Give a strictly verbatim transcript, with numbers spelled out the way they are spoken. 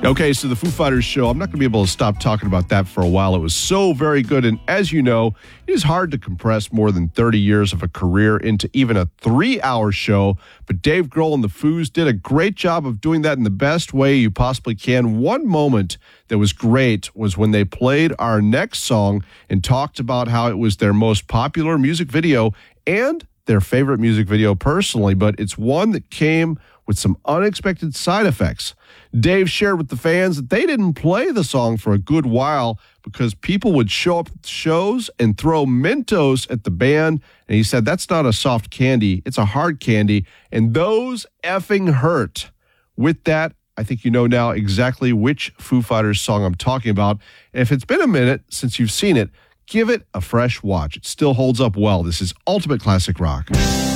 Okay, so the Foo Fighters show, I'm not going to be able to stop talking about that for a while. It was so very good. And as you know, it is hard to compress more than thirty years of a career into even a three-hour show. But Dave Grohl and the Foos did a great job of doing that in the best way you possibly can. One moment that was great was when they played our next song and talked about how it was their most popular music video and their favorite music video personally. But it's one that came with some unexpected side effects. Dave shared with the fans that they didn't play the song for a good while because people would show up at shows and throw Mentos at the band. And he said, that's not a soft candy, it's a hard candy. And those effing hurt. With that, I think you know now exactly which Foo Fighters song I'm talking about. And if it's been a minute since you've seen it, give it a fresh watch. It still holds up well. This is Ultimate Classic Rock.